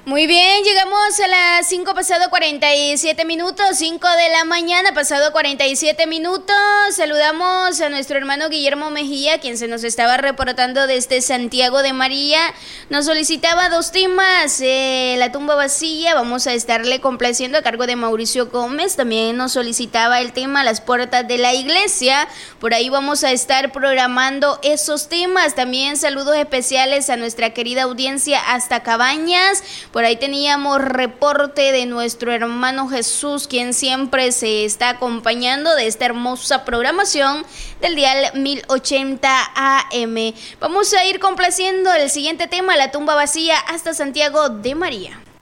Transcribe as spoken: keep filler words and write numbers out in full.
Muy bien, llegamos a las cinco pasado cuarenta y siete minutos, cinco de la mañana pasado cuarenta y siete minutos. Saludamos a nuestro hermano Guillermo Mejía, quien se nos estaba reportando desde Santiago de María. Nos solicitaba dos temas, eh, La tumba vacía, vamos a estarle complaciendo a cargo de Mauricio Gómez. También nos solicitaba el tema Las puertas de la iglesia, por ahí vamos a estar programando esos temas. También saludos especiales a nuestra querida audiencia hasta Cabañas. Por ahí teníamos reporte de nuestro hermano Jesús, quien siempre se está acompañando de esta hermosa programación del dial mil ochenta A M. Vamos a ir complaciendo el siguiente tema, La tumba vacía, hasta Santiago de María.